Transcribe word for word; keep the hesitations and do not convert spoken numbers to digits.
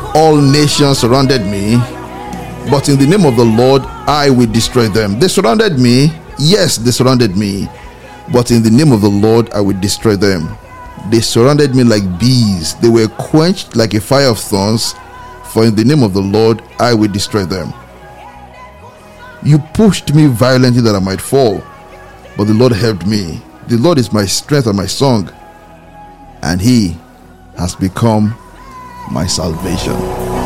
All nations surrounded me, but in the name of the Lord I will destroy them. They surrounded me, yes, they surrounded me, but in the name of the Lord I will destroy them. They surrounded me like bees, they were quenched like a fire of thorns, for in the name of the Lord I will destroy them. You pushed me violently that I might fall, but the Lord helped me. The Lord is my strength and my song, and he has become my salvation.